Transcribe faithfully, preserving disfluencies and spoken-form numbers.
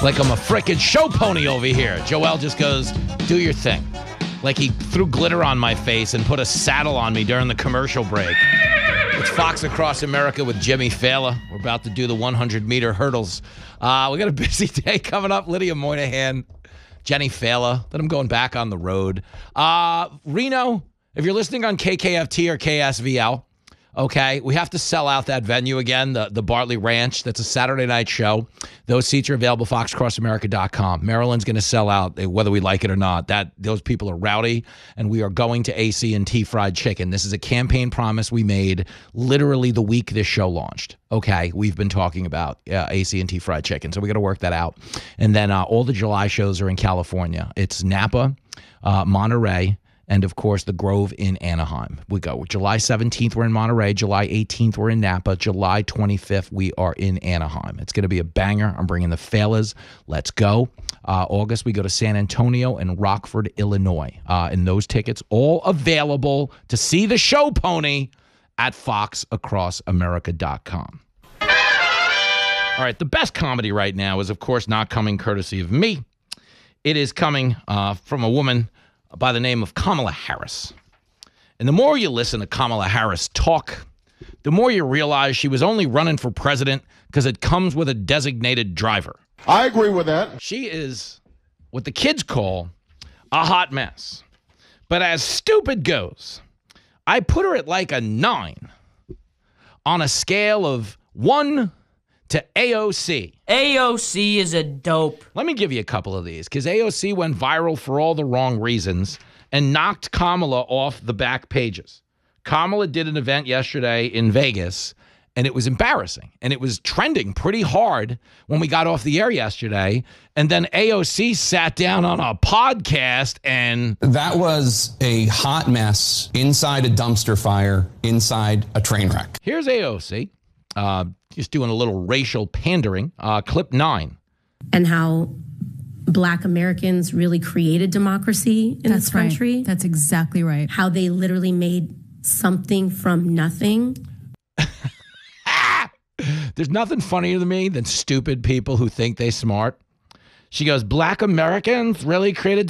Like I'm a frickin' show pony over here. Joel just goes, do your thing. Like he threw glitter on my face and put a saddle on me during the commercial break. It's Fox Across America with Jimmy Fallon. We're about to do the hundred meter hurdles. Uh, we got a busy day coming up. Lydia Moynihan, Jenny Fallon. Then I'm going back on the road. Uh, Reno, if you're listening on K K F T or K S V L, okay, we have to sell out that venue again, the, the Bartley Ranch. That's a Saturday night show. Those seats are available at fox across america dot com. Maryland's going to sell out, whether we like it or not. That those people are rowdy, and we are going to A C and T Fried Chicken. This is a campaign promise we made literally the week this show launched. Okay, we've been talking about uh, A C and T Fried Chicken, so we got to work that out. And then uh, all the July shows are in California. It's Napa, uh, Monterey, and, of course, the Grove in Anaheim. We go. July seventeenth, we're in Monterey. July eighteenth, we're in Napa. July twenty-fifth, we are in Anaheim. It's going to be a banger. I'm bringing the Fellas. Let's go. Uh, August, we go to San Antonio and Rockford, Illinois. Uh, and those tickets all available to see the show pony at fox across america dot com. All right, the best comedy right now is, of course, not coming courtesy of me. It is coming uh, from a woman by the name of Kamala Harris. And the more you listen to Kamala Harris talk, the more you realize she was only running for president because it comes with a designated driver. I agree with that. She is what the kids call a hot mess. But as stupid goes, I put her at like a nine on a scale of one to A O C. A O C is a dope. Let me give you a couple of these, because A O C went viral for all the wrong reasons and knocked Kamala off the back pages. Kamala did an event yesterday in Vegas, and it was embarrassing. And it was trending pretty hard when we got off the air yesterday. And then A O C sat down on a podcast and... That was a hot mess inside a dumpster fire, inside a train wreck. Here's A O C. Uh, just doing a little racial pandering. Uh, clip nine. And how Black Americans really created democracy in That's this country. Right. That's exactly right. How they literally made something from nothing. There's nothing funnier to me than stupid people who think they smart. She goes, Black Americans really created